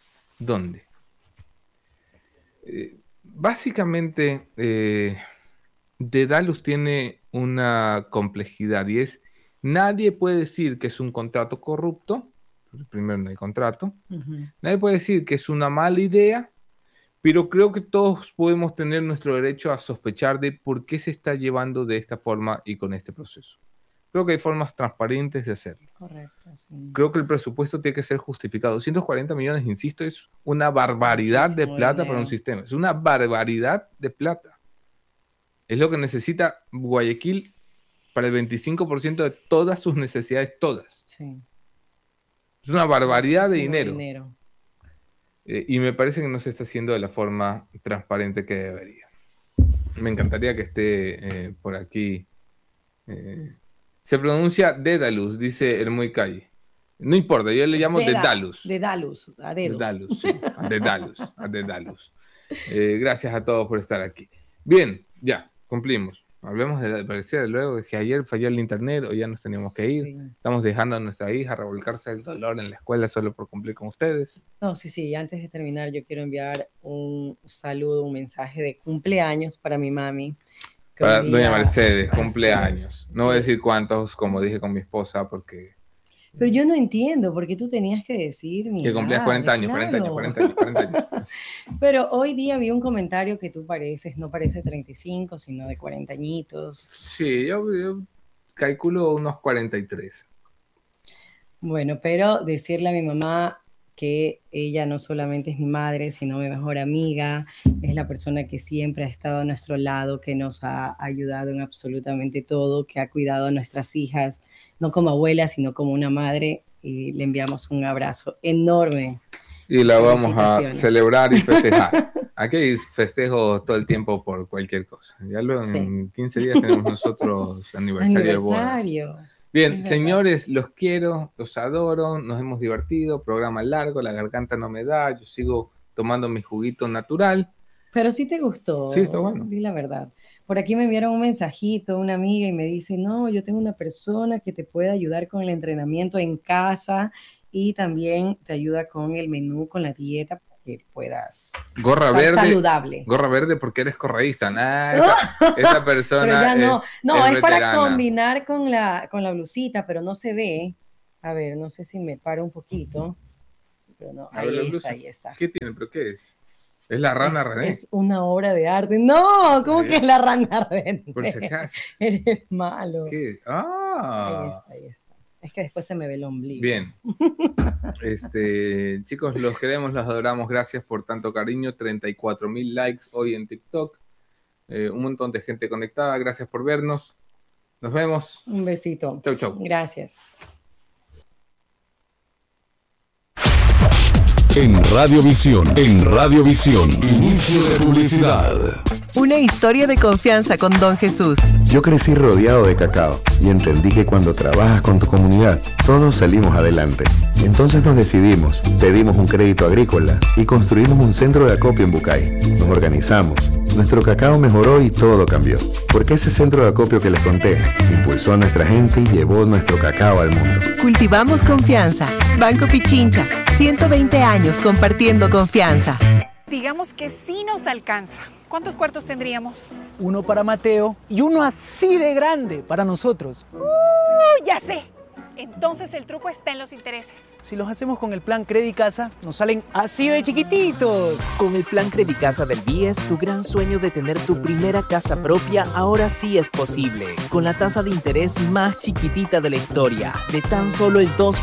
Básicamente, Dedalus tiene una complejidad y es, nadie puede decir que es un contrato corrupto, primero no hay contrato, nadie puede decir que es una mala idea, pero creo que todos podemos tener nuestro derecho a sospechar de por qué se está llevando de esta forma y con este proceso. Creo que hay formas transparentes de hacerlo. Correcto, sí. Creo que el presupuesto tiene que ser justificado. 240 millones, insisto, es una barbaridad de plata para un sistema. Es una barbaridad de plata. Es lo que necesita Guayaquil para el 25% de todas sus necesidades, todas. Sí. Es una barbaridad de dinero. Y me parece que no se está haciendo de la forma transparente que debería. Me encantaría que esté por aquí. Se pronuncia Dedalus, dice Hermoy Calle. No importa, yo le llamo Dedalus. Dedalus, a dedo. Dedalus, sí, a Dedalus. Gracias a todos por estar aquí. Bien, ya, cumplimos. Hablemos de la parecida luego que ayer falló el internet o ya nos teníamos que ir. Sí. Estamos dejando a nuestra hija revolcarse el dolor en la escuela solo por cumplir con ustedes. No, sí, antes de terminar yo quiero enviar un saludo, un mensaje de cumpleaños para mi mami. Para doña Mercedes, cumpleaños. No voy a decir cuántos, como dije con mi esposa, porque... Pero yo no entiendo, porque tú tenías que decir... Que cumplías 40 años, claro. 40 años. Pero hoy día vi un comentario que tú no parece 35, sino de 40 añitos. Sí, yo calculo unos 43. Bueno, pero decirle a mi mamá que ella no solamente es mi madre, sino mi mejor amiga, es la persona que siempre ha estado a nuestro lado, que nos ha ayudado en absolutamente todo, que ha cuidado a nuestras hijas, no como abuela, sino como una madre, y le enviamos un abrazo enorme. Y la vamos a celebrar y festejar. Aquí hay festejos todo el tiempo por cualquier cosa. Ya luego en 15 días tenemos nosotros aniversario de bodas. Bien, señores, los quiero, los adoro, nos hemos divertido, programa largo, la garganta no me da, yo sigo tomando mi juguito natural. Pero sí te gustó. Sí, está bueno. Di la verdad. Por aquí me enviaron un mensajito, una amiga, y me dice, no, yo tengo una persona que te puede ayudar con el entrenamiento en casa y también te ayuda con el menú, con la dieta, para que puedas gorra estar verde, saludable. Gorra verde porque eres correísta. Esa persona pero ya no, es para veterana. combinar con la blusita, pero no se ve. A ver, no sé si me paro un poquito. Pero no, ahí está. ¿Qué tiene? ¿Pero qué es? ¿Es la rana René? Es una obra de arte. No, ¿cómo que es la rana René? Por si acaso. Eres malo. ¿Qué? Ahí está. Es que después se me ve el ombligo. Bien. Chicos, los queremos, los adoramos. Gracias por tanto cariño. 34,000 likes hoy en TikTok. Un montón de gente conectada. Gracias por vernos. Nos vemos. Un besito. Chau, chau. Gracias. En Radiovisión, inicio de publicidad. Una historia de confianza con Don Jesús. Yo crecí rodeado de cacao y entendí que cuando trabajas con tu comunidad, todos salimos adelante. Entonces nos decidimos, pedimos un crédito agrícola y construimos un centro de acopio en Bucay. Nos organizamos, nuestro cacao mejoró y todo cambió. Porque ese centro de acopio que les conté impulsó a nuestra gente y llevó nuestro cacao al mundo. Cultivamos confianza. Banco Pichincha, 120 años compartiendo confianza. Digamos que sí nos alcanza. ¿Cuántos cuartos tendríamos? Uno para Mateo y uno así de grande para nosotros. Ya sé. Entonces el truco está en los intereses. Si los hacemos con el plan Credicasa, nos salen así de chiquititos. Con el plan Credicasa del BIES, tu gran sueño de tener tu primera casa propia ahora sí es posible. Con la tasa de interés más chiquitita de la historia, de tan solo el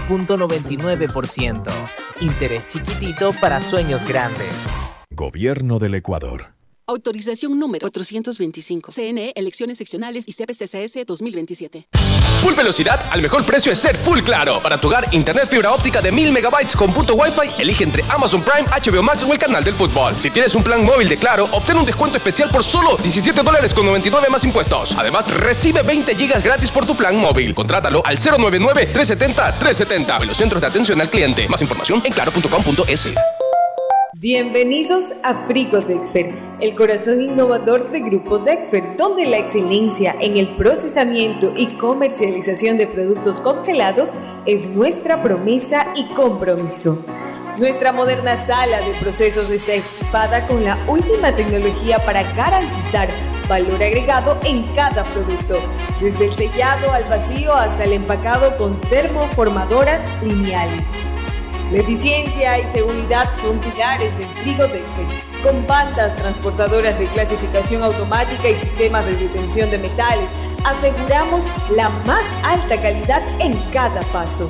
2.99%. Interés chiquitito para sueños grandes. Gobierno del Ecuador. Autorización número 425. CNE, Elecciones Seccionales y CPCCS 2027. Full velocidad al mejor precio es ser Full Claro. Para tu hogar, internet fibra óptica de 1000 megabytes con punto Wi-Fi, elige entre Amazon Prime, HBO Max o el canal del fútbol. Si tienes un plan móvil de Claro, obtén un descuento especial por solo $17.99 más impuestos. Además, recibe 20 gigas gratis por tu plan móvil. Contrátalo al 099-370-370. Velocentros de atención al cliente. Más información en claro.com.es. Bienvenidos a Frigo Dexfer, el corazón innovador de Grupo Dexfer, donde la excelencia en el procesamiento y comercialización de productos congelados es nuestra promesa y compromiso. Nuestra moderna sala de procesos está equipada con la última tecnología para garantizar valor agregado en cada producto, desde el sellado al vacío hasta el empacado con termoformadoras lineales. La eficiencia y seguridad son pilares del Frigo Dexfer. Con bandas transportadoras de clasificación automática y sistemas de detención de metales, aseguramos la más alta calidad en cada paso.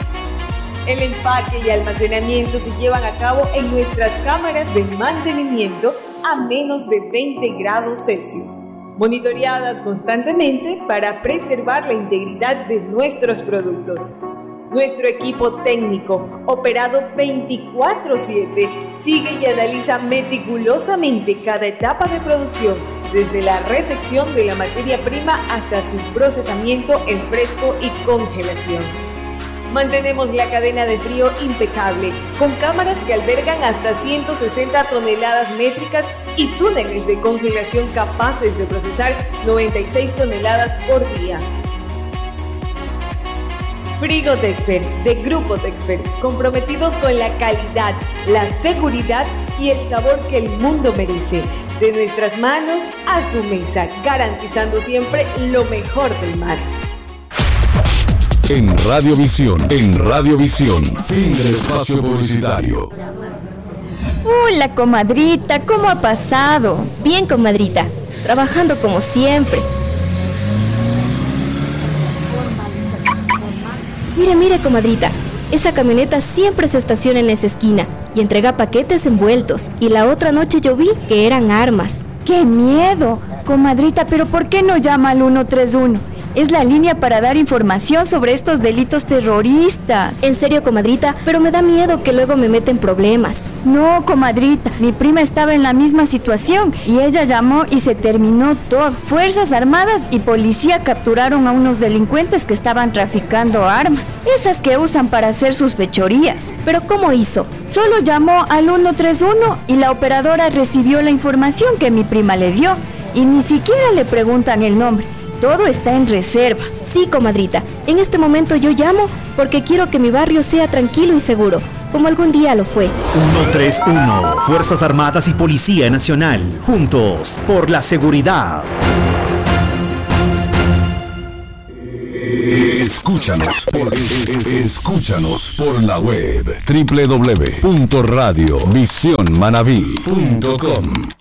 El empaque y almacenamiento se llevan a cabo en nuestras cámaras de mantenimiento a menos de 20 grados Celsius, monitoreadas constantemente para preservar la integridad de nuestros productos. Nuestro equipo técnico, operado 24/7, sigue y analiza meticulosamente cada etapa de producción, desde la recepción de la materia prima hasta su procesamiento en fresco y congelación. Mantenemos la cadena de frío impecable, con cámaras que albergan hasta 160 toneladas métricas y túneles de congelación capaces de procesar 96 toneladas por día. Frigo Dexfer, de Grupo Dexfer, comprometidos con la calidad, la seguridad y el sabor que el mundo merece. De nuestras manos a su mesa, garantizando siempre lo mejor del mar. En Radiovisión, fin del espacio publicitario. Hola, comadrita, ¿cómo ha pasado? Bien, comadrita, trabajando como siempre. Mire, comadrita, esa camioneta siempre se estaciona en esa esquina y entrega paquetes envueltos. Y la otra noche yo vi que eran armas. ¡Qué miedo! Comadrita, ¿pero por qué no llama al 131? Es la línea para dar información sobre estos delitos terroristas. En serio, comadrita, pero me da miedo que luego me meten problemas. No, comadrita, mi prima estaba en la misma situación y ella llamó y se terminó todo. Fuerzas Armadas y policía capturaron a unos delincuentes que estaban traficando armas, esas que usan para hacer sus fechorías. ¿Pero cómo hizo? Solo llamó al 131 y la operadora recibió la información que mi prima le dio y ni siquiera le preguntan el nombre. Todo está en reserva. Sí, comadrita. En este momento yo llamo porque quiero que mi barrio sea tranquilo y seguro. como algún día lo fue. 131, Fuerzas Armadas y Policía Nacional, juntos por la seguridad. Escúchanos por la web www.radiovisionmanaví.com.